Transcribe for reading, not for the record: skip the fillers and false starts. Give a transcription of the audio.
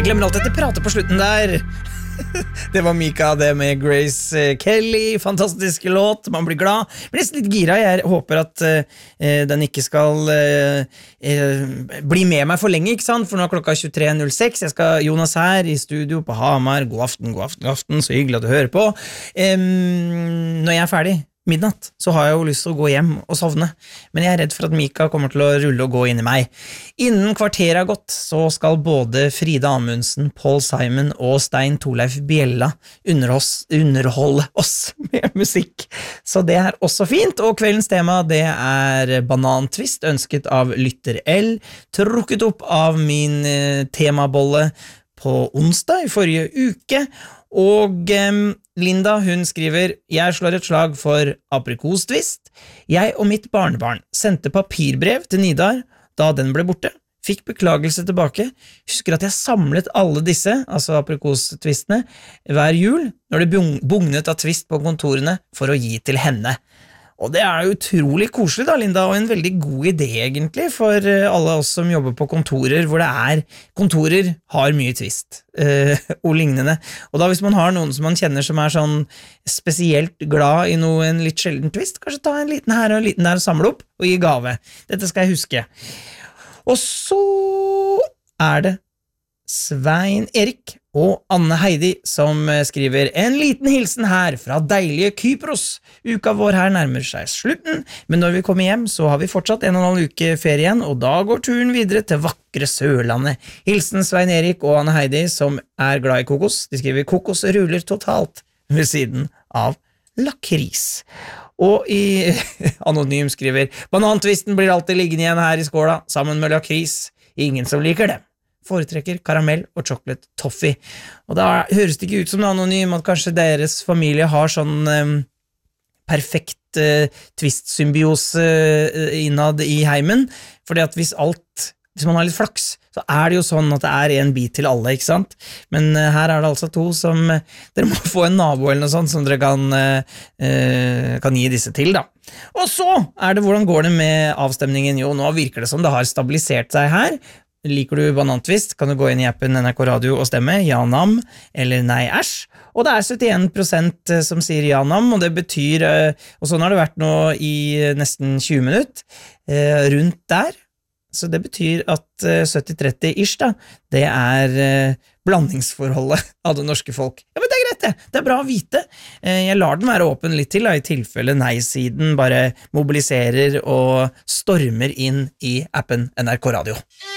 Jeg glemmer alltid at jeg prater på slutten der. Det var Mika, det med Grace Kelly. Fantastisk låt, man blir glad. Blir nesten litt gira, jeg håper at den ikke skal bli med meg for lenge, ikke sant? For nå er klokka 23.06. Jeg skal Jonas her i studio på Hamar. God aften, god aften, god aften. Så hyggelig at du hører på. Når jeg er ferdig midnatt, så har jeg jo lyst til å gå hjem og sovne, men jeg er redd for at Mika kommer til å rulle og gå inn i meg. Innen kvarteret har gått, så skal både Frida Amundsen, Paul Simon og Stein Torleif Bjella underholde oss med musikk, så det er også fint, og kveldens tema det er banantvist, ønsket av Lytter L, trukket opp av min temabolle på onsdag i forrige uke, og Linda, hun skriver: Jeg slår et slag for aprikostvist. Jeg og mitt barnebarn sendte papirbrev til Nidar da den ble borte. Fikk beklagelse tilbake. Husker at jeg samlet alle disse, altså aprikostvistene, hver jul, når det bugnet av tvist på kontorene for å gi til henne. Og det er jo utrolig koselig da, Linda, og en veldig god idé egentlig for alle oss som jobber på kontorer, hvor kontorer har mye tvist og lignende. Og da hvis man har noen som man kjenner som er sånn spesielt glad i en litt sjelden tvist, kanskje ta en liten her og en liten der og samle opp og gi gave. Dette skal jeg huske. Og så er det Svein Erik og Anne Heidi som skriver: En liten hilsen her fra deilige Kypros. Uka vår her nærmer seg slutten, men når vi kommer hjem så har vi fortsatt 1,5 uke ferie igjen, og da går turen videre til vakre Sørlandet. Hilsen Svein Erik og Anne Heidi som er glad i kokos. De skriver: kokos ruller totalt ved siden av lakris. Og Anonym skriver: Banantvisten blir alltid liggende igjen her i skåla, sammen med lakris. Ingen som liker det. Foretrekker karamell og chocolate toffee. Og da høres det ikke ut som Anonym at kanskje deres familie har sånn perfekt twist-symbiose innad i heimen, fordi at hvis man har litt flaks, så er det jo sånn at det er en bit til alle, ikke sant? Men her er det altså 2 som dere må få en nabo eller noe sånt som dere kan gi disse til da. Og så er det hvordan går det med avstemningen. Jo, nå virker det som det har stabilisert seg her. Liker du banantvist, kan du gå inn i appen NRK Radio og stemme ja-nam eller nei-æsj, og det er 71% som sier ja-nam, og det betyr, og sånn har det vært nå i nesten 20 minutter rundt der, så det betyr at 70-30-ish da, det er blandingsforholdet av det norske folk. Ja, men det er greit det er bra å vite. Jeg lar den være åpen litt til, i tilfelle nei-siden bare mobiliserer og stormer inn i appen NRK Radio.